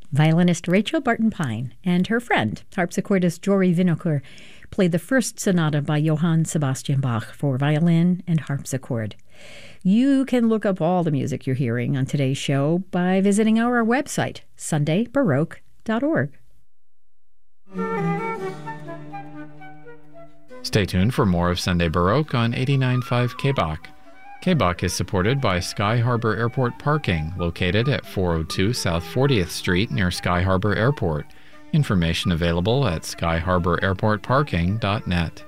Violinist Rachel Barton-Pine and her friend, harpsichordist Jory Winokur, played the first sonata by Johann Sebastian Bach for violin and harpsichord. You can look up all the music you're hearing on today's show by visiting our website, sundaybaroque.org. Stay tuned for more of Sunday Baroque on 89.5 KBAQ. KBAQ is supported by Sky Harbor Airport Parking, located at 402 South 40th Street near Sky Harbor Airport. Information available at skyharbораirportparking.net.